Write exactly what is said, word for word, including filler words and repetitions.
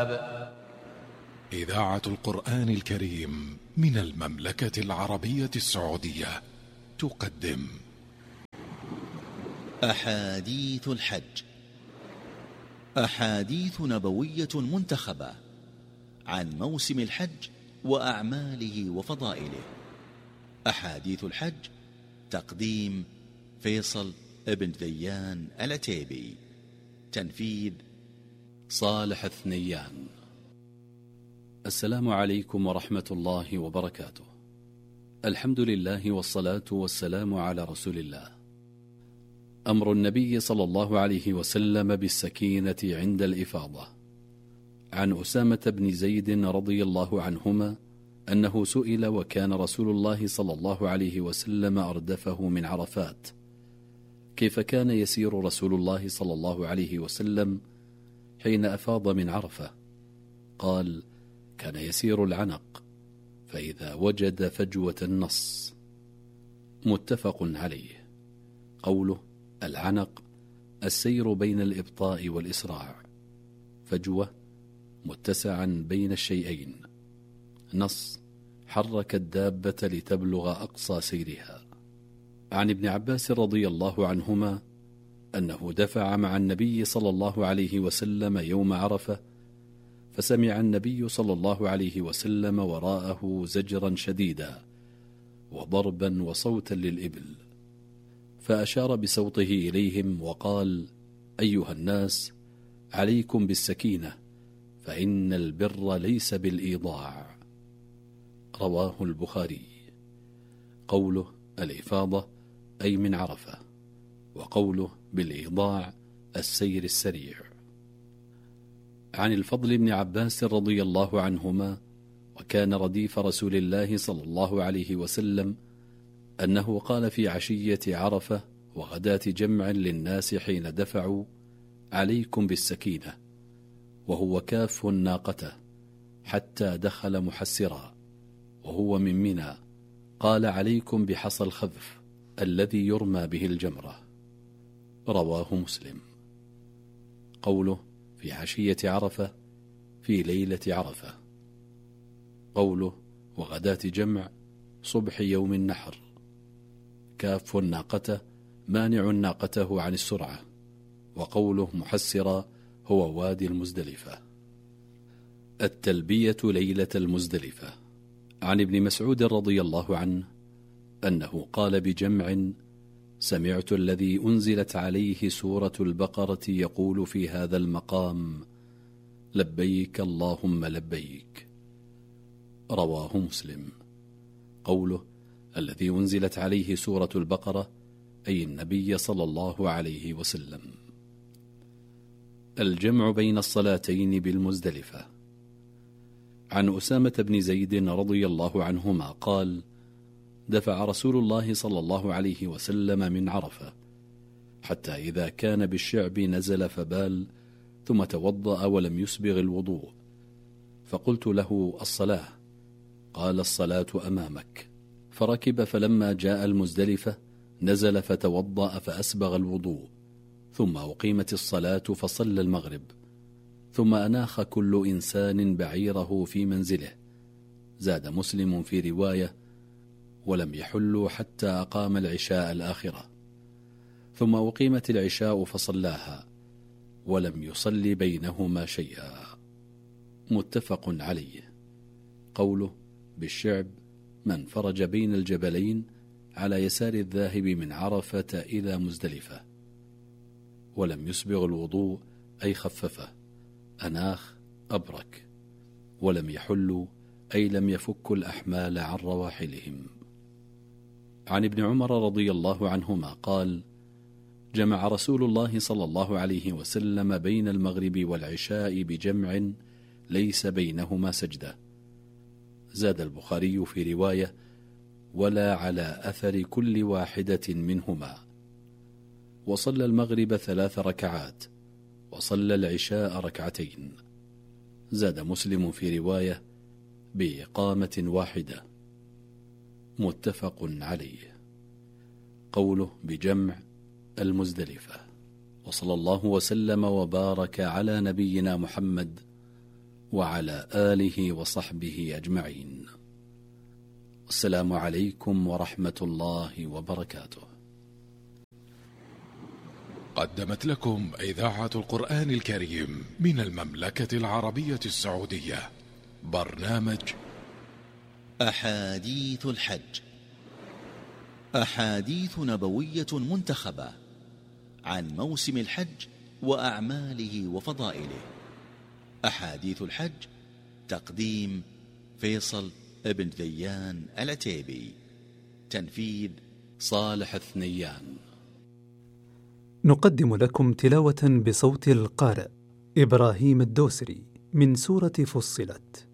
الوهاب. إذاعة القرآن الكريم من المملكة العربية السعودية تقدم أحاديث الحج، أحاديث نبوية منتخبة عن موسم الحج وأعماله وفضائله. أحاديث الحج، تقديم فيصل ابن ذيان العتيبي، تنفيذ صالح الثنيان. السلام عليكم ورحمة الله وبركاته. الحمد لله والصلاة والسلام على رسول الله. أمر النبي صلى الله عليه وسلم بالسكينة عند الإفاضة. عن أسامة بن زيد رضي الله عنهما أنه سئل وكان رسول الله صلى الله عليه وسلم أردفه من عرفات: كيف كان يسير رسول الله صلى الله عليه وسلم حين أفاض من عرفة؟ قال: كان يسير العنق، فإذا وجد فجوة النص. متفق عليه. قوله العنق السير بين الإبطاء والإسراع، فجوة متسعا بين الشيئين، نص حرك الدابة لتبلغ أقصى سيرها. عن ابن عباس رضي الله عنهما أنه دفع مع النبي صلى الله عليه وسلم يوم عرفة، فسمع النبي صلى الله عليه وسلم وراءه زجرا شديدا وضربا وصوتا للإبل، فأشار بصوته إليهم وقال: أيها الناس، عليكم بالسكينة، فإن البر ليس بالإيضاع. رواه البخاري. قوله الإفاضة أي من عرفة، وقوله بالإيضاع السير السريع. عن الفضل بن عباس رضي الله عنهما، وكان رديف رسول الله صلى الله عليه وسلم، أنه قال في عشية عرفة وغداة جمع للناس حين دفعوا: عليكم بالسكينة، وهو كاف ناقته حتى دخل محسرا، وهو من منى، قال: عليكم بحصى الخذف الذي يرمى به الجمرة. رواه مسلم. قوله في عشية عرفة في ليلة عرفة. قوله وغداة جمع صبح يوم النحر. كاف ناقته مانع ناقته عن السرعة. وقوله محسرا هو وادي المزدلفة. التلبية ليلة المزدلفة. عن ابن مسعود رضي الله عنه أنه قال بجمع: سمعت الذي أنزلت عليه سورة البقرة يقول في هذا المقام: لبيك اللهم لبيك. رواه مسلم. قوله الذي أنزلت عليه سورة البقرة أي النبي صلى الله عليه وسلم. الجمع بين الصلاتين بالمزدلفة. عن أسامة بن زيد رضي الله عنهما قال: دفع رسول الله صلى الله عليه وسلم من عرفة، حتى إذا كان بالشعب نزل فبال، ثم توضأ ولم يسبغ الوضوء، فقلت له: الصلاة؟ قال: الصلاة أمامك. فركب، فلما جاء المزدلفة نزل فتوضأ فأسبغ الوضوء، ثم أقيمت الصلاة فصلى المغرب، ثم أناخ كل إنسان بعيره في منزله. زاد مسلم في رواية: ولم يحلوا حتى أقام العشاء الآخرة، ثم أقيمت العشاء فصلاها، ولم يصلي بينهما شيئا. متفق عليه. قوله بالشعب من فرج بين الجبلين على يسار الذاهب من عرفة إلى مزدلفة. ولم يسبغ الوضوء أي خففه، أناخ أبرك. ولم يحلوا أي لم يفكوا الأحمال عن رواحلهم. عن ابن عمر رضي الله عنهما قال: جمع رسول الله صلى الله عليه وسلم بين المغرب والعشاء بجمع ليس بينهما سجدة. زاد البخاري في رواية: ولا على أثر كل واحدة منهما. وصلى المغرب ثلاث ركعات، وصلى العشاء ركعتين. زاد مسلم في رواية: بإقامة واحدة. متفق عليه. قوله بجمع المزدلفة. وصلى الله وسلم وبارك على نبينا محمد وعلى آله وصحبه أجمعين. السلام عليكم ورحمة الله وبركاته. قدمت لكم إذاعة القرآن الكريم من المملكة العربية السعودية برنامج أحاديث الحج، أحاديث نبوية منتخبة عن موسم الحج وأعماله وفضائله. أحاديث الحج، تقديم فيصل ابن ذيان العتيبي، تنفيذ صالح الثنيان. نقدم لكم تلاوة بصوت القارئ إبراهيم الدوسري من سورة فصلت.